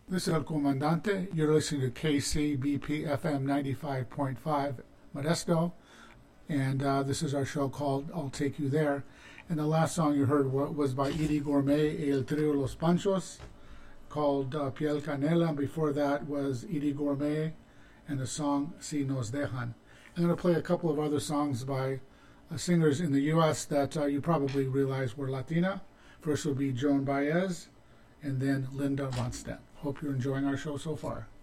This is El Comandante. You're listening to KCBP FM 95.5 Modesto, and this is our show called I'll Take You There. And the last song you heard was by Eddie Gourmet y El Trio Los Panchos, called Piel Canela. And before that was Eddie Gourmet and the song Si Nos Dejan. I'm going to play a couple of other songs by singers in the U.S. that you probably realize were Latina. First will be Joan Baez, and then Linda Ronstadt. Hope you're enjoying our show so far.